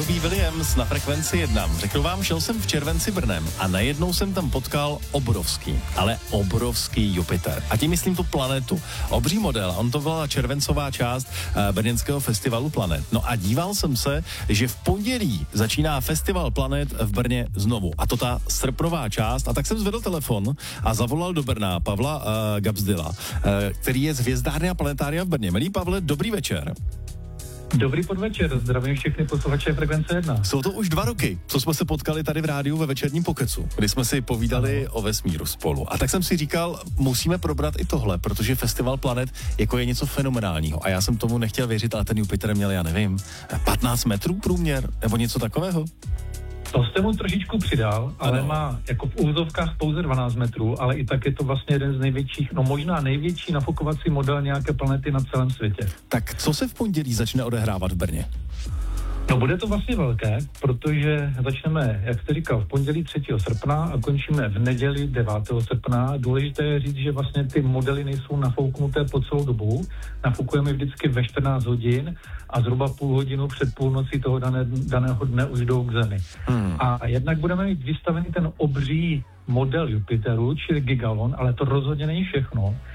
Robbie Williams na Frekvenci 1. Řekl vám, šel jsem v červenci Brnem a najednou jsem tam potkal obrovský Jupiter. A tím myslím tu planetu. Obří model, on to byla červencová část brněnského festivalu Planet. No a díval jsem se, že v pondělí začíná festival Planet v Brně znovu. A to ta srpnová část. A tak jsem zvedl telefon a zavolal do Brna Pavla Gabsdila, který je z Hvězdárny a planetária v Brně. Milý Pavle, dobrý večer. Dobrý podvečer, zdravím všechny posluchače Frekvence 1. Jsou to už 2 roky, co jsme se potkali tady v rádiu ve večerním pokecu, kdy jsme si povídali o vesmíru spolu. A tak jsem si říkal, musíme probrat i tohle, protože Festival Planet jako je něco fenomenálního. A já jsem tomu nechtěl věřit, ale ten Jupiter měl, já nevím, 15 metrů průměr, nebo něco takového. To jste mu trošičku přidal, ale ano. Má jako v úvozovkách pouze 12 metrů, ale i tak je to vlastně jeden z největších, no možná největší nafukovací model nějaké planety na celém světě. Tak co se v pondělí začne odehrávat v Brně? No bude to vlastně velké, protože začneme, jak jste říkal, v pondělí 3. srpna a končíme v neděli 9. srpna. Důležité je říct, že vlastně ty modely nejsou nafouknuté po celou dobu. Nafukujeme vždycky ve 14 hodin a zhruba půl hodinu před půlnocí toho daného dne už jdou k Zemi. A jednak budeme mít vystavený ten obří model Jupiteru, čili Gigalon, ale to rozhodně není všechno.